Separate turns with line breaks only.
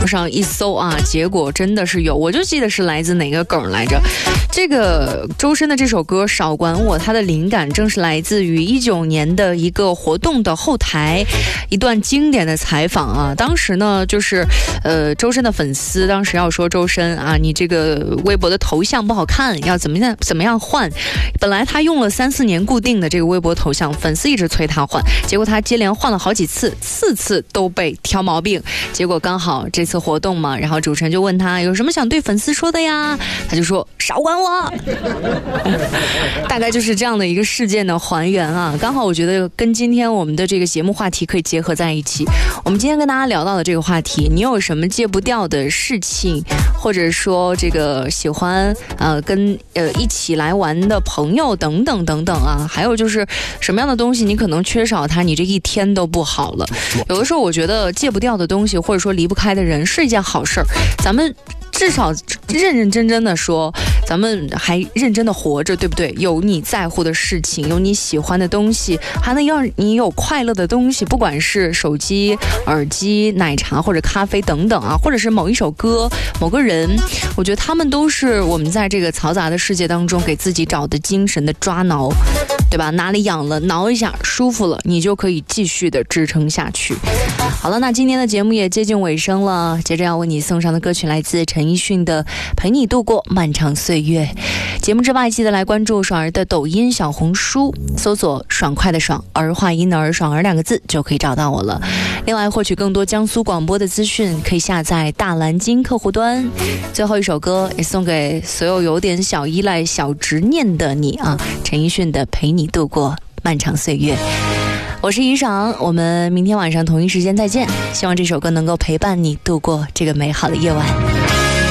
上一搜啊，结果真的是有，我就记得是来自哪个梗来着。这个周深的这首歌《少管我》，它的灵感正是来自于19年的一个活动的后台一段经典的采访啊。当时呢，就是周深的粉丝当时要说周深啊，你这个微博的头像不好看，要怎么样换。本来他用了3-4年固定的这个微博头像，粉丝一直催他换，结果他接连换了好几次，4次都被挑毛病。结果刚好这次活动嘛，然后主持人就问他有什么想对粉丝说的呀，他就说少管我。大概就是这样的一个事件的还原啊，刚好我觉得跟今天我们的这个节目话题可以结合在一起。我们今天跟大家聊到的这个话题，你有什么戒不掉的事情，或者说这个喜欢跟一起来玩的朋友等等等等啊，还有就是什么样的东西你可能缺少它，你这一天都不好了。有的时候我觉得戒不掉的东西，或者说离不开的人是一件好事儿，咱们至少认认真真的说，咱们还认真的活着，对不对？有你在乎的事情，有你喜欢的东西，还能让你有快乐的东西，不管是手机、耳机、奶茶或者咖啡等等啊，或者是某一首歌、某个人，我觉得他们都是我们在这个嘈杂的世界当中给自己找的精神的抓挠，对吧？哪里痒了挠一下，舒服了，你就可以继续的支撑下去。好了，那今天的节目也接近尾声了，接着要为你送上的歌曲来自陈奕迅的《陪你度过漫长岁月》。节目之外，记得来关注爽儿的抖音、小红书，搜索爽快的爽，儿化音的儿，爽儿2个字就可以找到我了。另外，获取更多江苏广播的资讯，可以下载大蓝鲸客户端。最后一首歌也送给所有有点小依赖、小执念的你啊，陈奕迅的《陪你度过漫长岁月》。我是于爽，我们明天晚上同一时间再见，希望这首歌能够陪伴你度过这个美好的夜晚。